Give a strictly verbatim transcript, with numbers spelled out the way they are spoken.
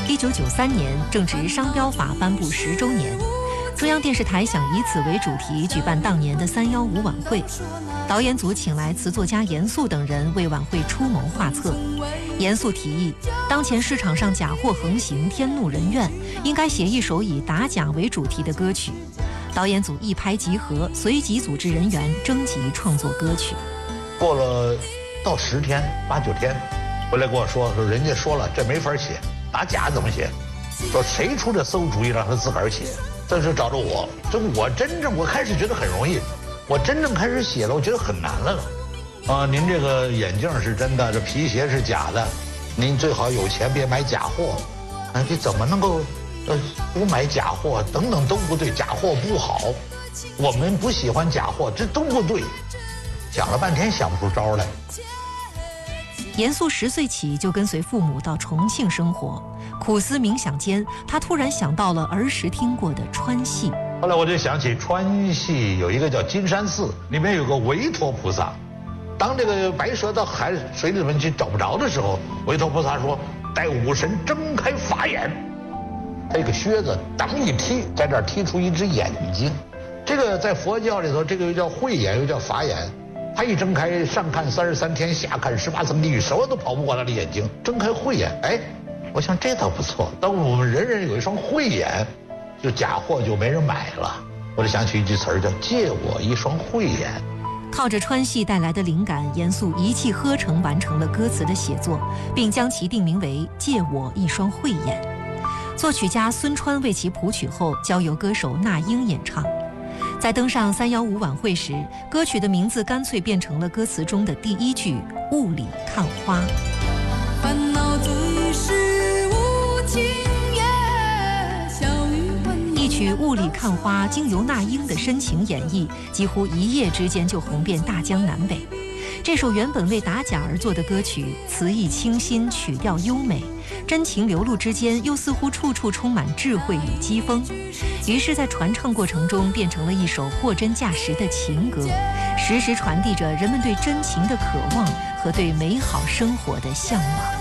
一九九三年正值商标法颁布十周年，中央电视台想以此为主题举办当年的三幺五晚会。导演组请来词作家严肃等人为晚会出谋划策。严肃提议，当前市场上假货横行，天怒人怨，应该写一首以打假为主题的歌曲。导演组一拍即合，随即组织人员征集创作歌曲。 过了到十天八九天，回来跟我说说，人家说了这没法写，打假怎么写？说谁出这馊主意让他自个儿写？这是找着我，这我真正我开始觉得很容易，我真正开始写了，我觉得很难了了。啊，您这个眼镜是真的，这皮鞋是假的，您最好有钱别买假货。啊，这怎么能够呃不买假货？等等都不对，假货不好，我们不喜欢假货，这都不对。想了半天想不出招来。 严肃十岁起就跟随父母到重庆生活，苦思冥想间，他突然想到了儿时听过的川戏。 后来我就想起川戏有一个叫金山寺，里面有个韦陀菩萨。当这个白蛇到海水里面去找不着的时候，韦陀菩萨说：“待武神睁开法眼。”他一个靴子当一踢，在这儿踢出一只眼睛。这个在佛教里头，这个又叫慧眼，又叫法眼。他一睁开，上看三十三天，下看十八层地狱，什么都跑不过他的眼睛。睁开慧眼，哎，我想这倒不错。当我们人人有一双慧眼，就假货就没人买了。我就想起一句词儿，叫“借我一双慧眼”。 靠着川戏带来的灵感，严肃一气呵成完成了歌词的写作，并将其定名为《借我一双慧眼》。作曲家孙川为其谱曲后，交由歌手那英演唱。在登上三幺五晚会时，歌曲的名字干脆变成了歌词中的第一句“雾里看花”。 烦恼最是无情也，小雨问一曲《雾里看花》经由那英的深情演绎，几乎一夜之间就红遍大江南北。这首原本为打假而作的歌曲，词意清新，曲调优美，真情流露之间，又似乎处处充满智慧与讥讽。于是，在传唱过程中，变成了一首货真价实的情歌，时时传递着人们对真情的渴望和对美好生活的向往。